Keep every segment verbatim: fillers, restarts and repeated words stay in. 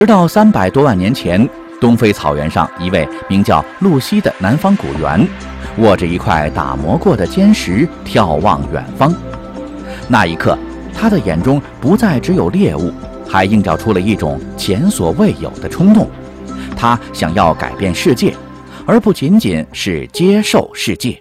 直到三百多万年前，东非草原上一位名叫露西的南方古猿，握着一块打磨过的尖石，眺望远方。那一刻，他的眼中不再只有猎物，还映照出了一种前所未有的冲动。他想要改变世界，而不仅仅是接受世界。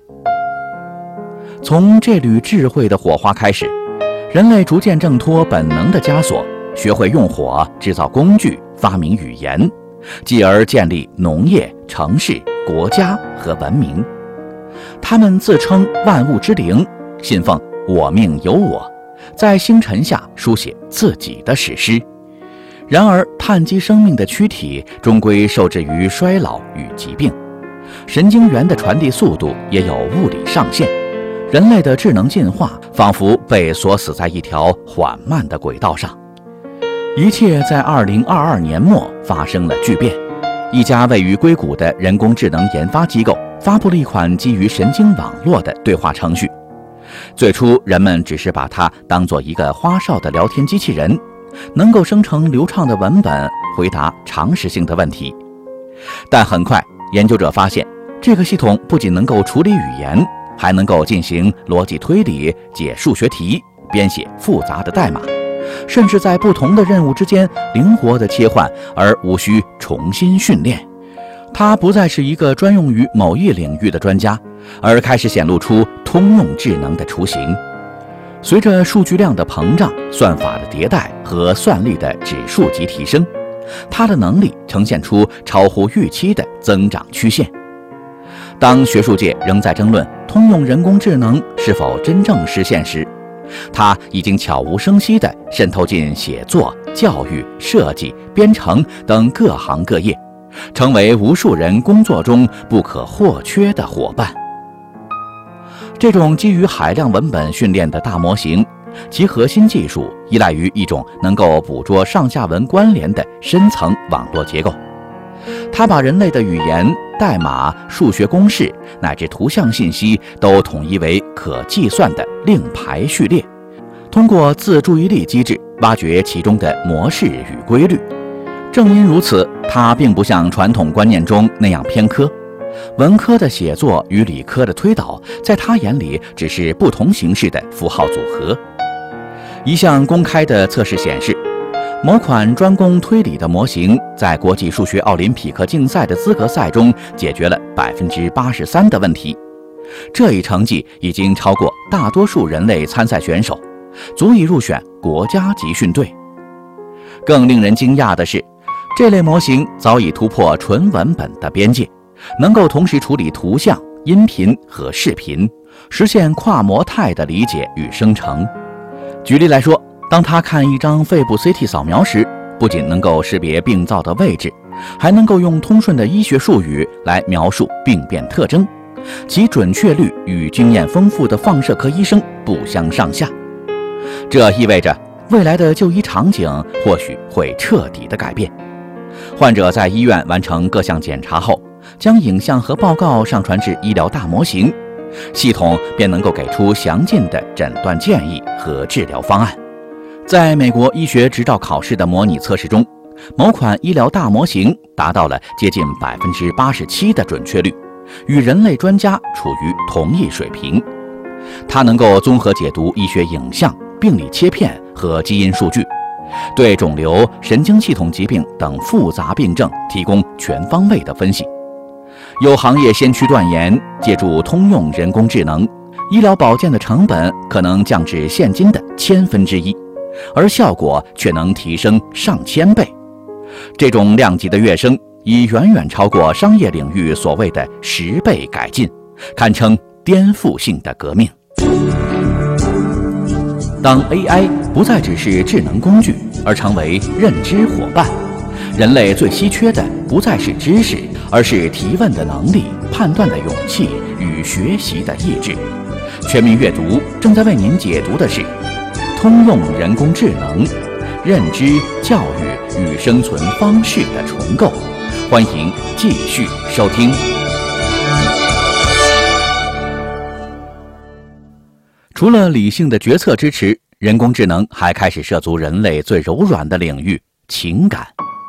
从这缕智慧的火花开始，人类逐渐挣脱本能的枷锁，学会用火制造工具，发明语言，继而建立农业、城市、国家和文明。他们自称万物之灵，信奉我命由我，在星辰下书写自己的史诗。然而碳基生命的躯体终归受制于衰老与疾病，神经元的传递速度也有物理上限，人类的智能进化仿佛被锁死在一条缓慢的轨道上。一切在二零二二年末发生了巨变。一家位于硅谷的人工智能研发机构发布了一款基于神经网络的对话程序。最初人们只是把它当作一个花哨的聊天机器人，能够生成流畅的文本，回答常识性的问题。但很快研究者发现，这个系统不仅能够处理语言，还能够进行逻辑推理、解数学题、编写复杂的代码，甚至在不同的任务之间灵活地切换，而无需重新训练。它不再是一个专用于某一领域的专家，而开始显露出通用智能的雏形。随着数据量的膨胀、算法的迭代和算力的指数级提升，它的能力呈现出超乎预期的增长曲线。当学术界仍在争论通用人工智能是否真正实现时，它已经悄无声息地渗透进写作、教育、设计、编程等各行各业，成为无数人工作中不可或缺的伙伴。这种基于海量文本训练的大模型，其核心技术依赖于一种能够捕捉上下文关联的深层网络结构。它把人类的语言、代码、数学公式乃至图像信息都统一为可计算的令牌序列，通过自注意力机制挖掘其中的模式与规律。正因如此，它并不像传统观念中那样偏科。文科的写作与理科的推导，在他眼里只是不同形式的符号组合。一项公开的测试显示，某款专攻推理的模型在国际数学奥林匹克竞赛的资格赛中解决了 百分之八十三 的问题。这一成绩已经超过大多数人类参赛选手，足以入选国家集训队。更令人惊讶的是，这类模型早已突破纯文本的边界，能够同时处理图像、音频和视频，实现跨模态的理解与生成。举例来说，当他看一张肺部 C T 扫描时，不仅能够识别病灶的位置，还能够用通顺的医学术语来描述病变特征，其准确率与经验丰富的放射科医生不相上下。这意味着未来的就医场景或许会彻底的改变。患者在医院完成各项检查后，将影像和报告上传至医疗大模型，系统便能够给出详尽的诊断建议和治疗方案。在美国医学执照考试的模拟测试中，某款医疗大模型达到了接近 百分之八十七 的准确率，与人类专家处于同一水平。它能够综合解读医学影像、病理切片和基因数据，对肿瘤、神经系统疾病等复杂病症提供全方位的分析。有行业先驱断言，借助通用人工智能，医疗保健的成本可能降至现今的千分之一，而效果却能提升上千倍。这种量级的跃升已远远超过商业领域所谓的十倍改进，堪称颠覆性的革命。当 A I 不再只是智能工具，而成为认知伙伴，人类最稀缺的不再是知识，而是提问的能力、判断的勇气与学习的意志。全民阅读正在为您解读的是通用人工智能、认知、教育与生存方式的重构。欢迎继续收听。除了理性的决策支持，人工智能还开始涉足人类最柔软的领域——情感。